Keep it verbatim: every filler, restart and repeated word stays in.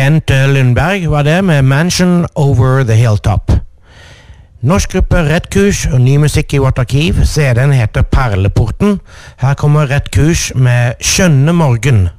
Kent Lundberg var det med Mansion Over the Hilltop. Norsk gruppe Rett Kurs og ny musikk i vårt arkiv. C D-en heter Perleporten. Her kommer Rett Kurs med Skjønne Morgen.